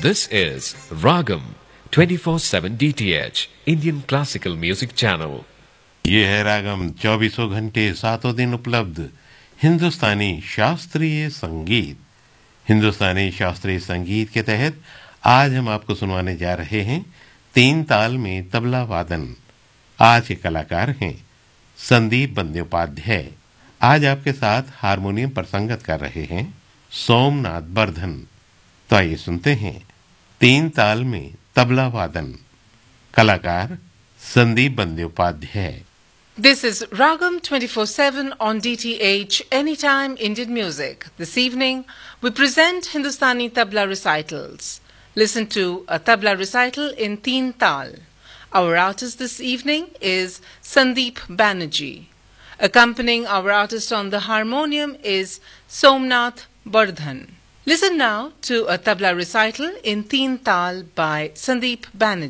This is Ragam 24/7 DTH Indian Classical Music Channel. ये है रागम 24 घंटे 7 दिन उपलब्ध हिंदुस्तानी शास्त्रीय संगीत। हिंदुस्तानी शास्त्रीय संगीत के तहत आज हम आपको सुनवाने जा रहे हैं 3 ताल में तबला वादन। आज के कलाकार हैं संदीप बंद्योपाध्याय। आज आपके साथ हारमोनियम पर संगत कर रहे हैं सोमनाथ बर्धन। तो आइए सुनते हैं 3 ताल में तबला वादन। कलाकार Sandeep Bandyopadhyay. This is Ragam 24/7 on DTH Anytime Indian Music. This evening we present Hindustani tabla recitals. Listen to a tabla recital in Teen Tal. Our artist this evening is Sandeep Banerjee. Accompanying our artist on the harmonium is Somnath Bardhan. Listen now to a tabla recital in Teen Tal by Sandeep Banerjee.